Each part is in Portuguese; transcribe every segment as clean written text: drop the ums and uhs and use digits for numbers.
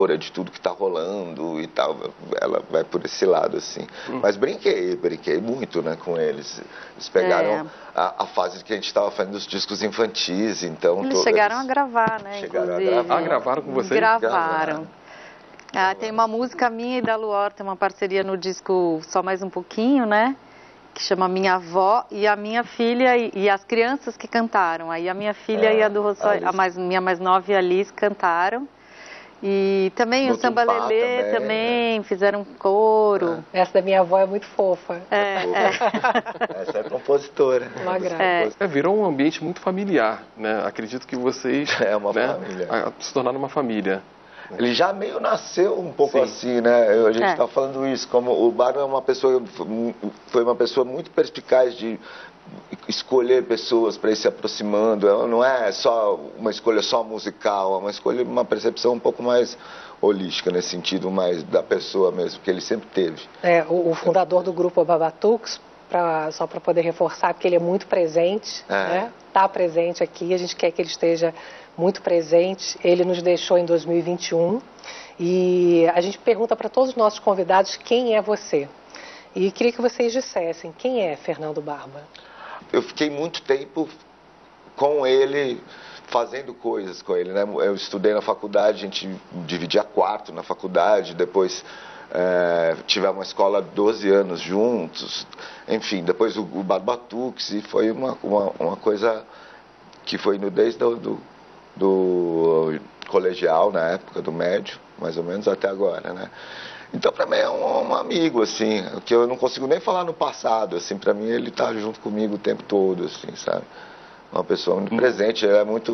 de tudo que está rolando e tal, ela vai por esse lado, assim. Mas brinquei muito, né, com eles. Eles pegaram a fase que a gente estava fazendo dos discos infantis, então... Eles chegaram a gravar, né, inclusive. Gravaram com vocês? Gravaram. Tem uma música minha e da Luor, tem uma parceria no disco Só Mais Um Pouquinho, né, que chama Minha Avó, e a minha filha e as crianças que cantaram. Aí a minha filha e a do Rossói, minha mais nova e a Liz cantaram. E também No o Samba Tupá Lelê também fizeram coro. Essa da minha avó é muito fofa. Essa é compositora. Uma graça. Virou um ambiente muito familiar, né? Acredito que vocês família. Se tornaram uma família. Ele já meio nasceu um pouco assim, né? A gente está falando isso, como o Barba foi uma pessoa muito perspicaz de escolher pessoas para ir se aproximando. Não é só uma escolha só musical, é uma escolha, uma percepção um pouco mais holística, nesse sentido mais da pessoa mesmo, que ele sempre teve. O fundador do grupo Babatux, só para poder reforçar, porque ele é muito presente, né? Está presente aqui, a gente quer que ele esteja muito presente. Ele nos deixou em 2021 e a gente pergunta para todos os nossos convidados quem é você. E queria que vocês dissessem quem é Fernando Barba. Eu fiquei muito tempo com ele, fazendo coisas com ele, né? Eu estudei na faculdade, a gente dividia quarto na faculdade, depois tivemos uma escola 12 anos juntos, enfim, depois o Barbatux, e foi uma coisa que foi indo desde do colegial, na época do médio, mais ou menos, até agora, né? Então, para mim, é um amigo, assim, que eu não consigo nem falar no passado, assim, para mim ele tá junto comigo o tempo todo, assim, sabe? Uma pessoa muito presente,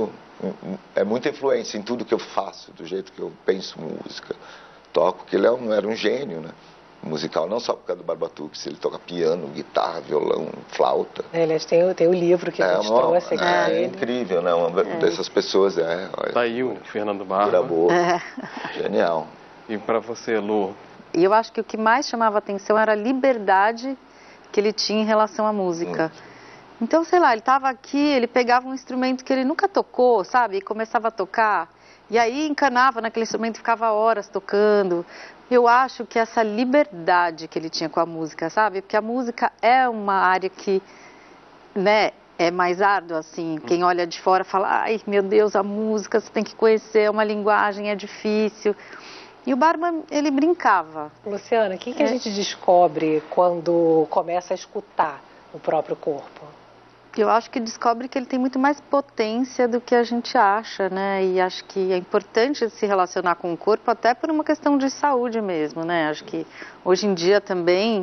é muita influência em tudo que eu faço, do jeito que eu penso música, toco, porque ele era um gênio, né? Musical, não só por causa do Barbatux, ele toca piano, guitarra, violão, flauta. Aliás, tem o livro que a gente trouxe aqui dele. É incrível, né? Uma dessas pessoas, Tá aí o Fernando Barba. Pura boa. Genial. E para você, Lu? E eu acho que o que mais chamava atenção era a liberdade que ele tinha em relação à música. Então, sei lá, ele estava aqui, ele pegava um instrumento que ele nunca tocou, sabe? E começava a tocar. E aí encanava naquele instrumento e ficava horas tocando. Eu acho que essa liberdade que ele tinha com a música, sabe? Porque a música é uma área que, né, é mais árdua, assim. Quem olha de fora fala, ai, meu Deus, a música, você tem que conhecer, uma linguagem, é difícil. E o Barba, ele brincava. Luciana, o que a gente descobre quando começa a escutar o próprio corpo? Eu acho que descobre que ele tem muito mais potência do que a gente acha, né? E acho que é importante se relacionar com o corpo até por uma questão de saúde mesmo, né? Acho que hoje em dia também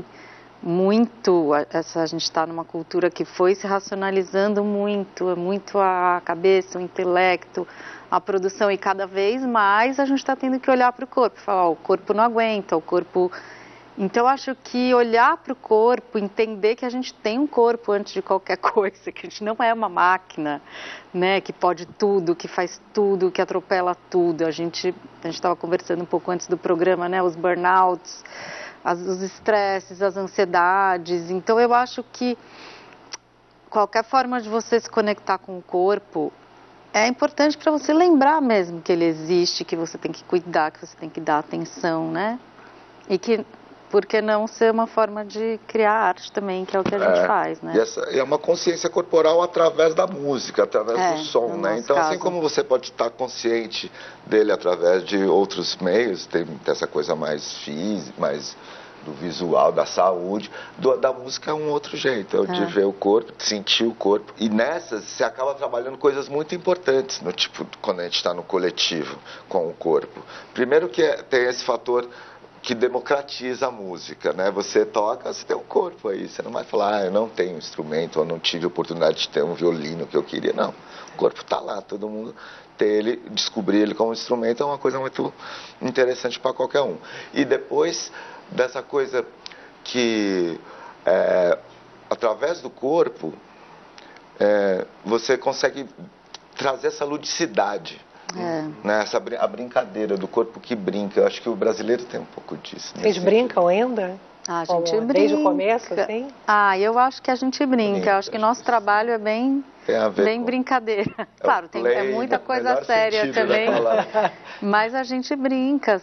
a gente está numa cultura que foi se racionalizando muito a cabeça, o intelecto, a produção, e cada vez mais a gente está tendo que olhar para o corpo, falar, o corpo não aguenta, o corpo... Então, acho que olhar para o corpo, entender que a gente tem um corpo antes de qualquer coisa, que a gente não é uma máquina, né, que pode tudo, que faz tudo, que atropela tudo. A gente estava conversando um pouco antes do programa, né, os burnouts, os estresses, as ansiedades. Então, eu acho que qualquer forma de você se conectar com o corpo é importante para você lembrar mesmo que ele existe, que você tem que cuidar, que você tem que dar atenção, né? E que... Por que não ser uma forma de criar arte também, que é o que a gente faz, né? E é uma consciência corporal através da música, através do som, né? Então, assim como você pode estar consciente dele através de outros meios, tem essa coisa mais física, mais do visual, da saúde, da música é um outro jeito, de ver o corpo, de sentir o corpo. E nessas, você acaba trabalhando coisas muito importantes, no tipo, quando a gente está no coletivo com o corpo. Primeiro que tem esse fator que democratiza a música, né? Você toca, você tem um corpo aí, você não vai falar, eu não tenho instrumento, eu não tive oportunidade de ter um violino que eu queria, não. O corpo está lá, todo mundo descobrir ele como instrumento é uma coisa muito interessante para qualquer um. E depois dessa coisa que, através do corpo, você consegue trazer essa ludicidade. Né? A brincadeira do corpo que brinca. Eu acho que o brasileiro tem um pouco disso. Vocês brincam ainda? A gente brinca. Desde o começo, assim? Eu acho que a gente brinca. Eu acho que nosso trabalho é bem brincadeira. Claro, é muita coisa séria também, mas a gente brinca,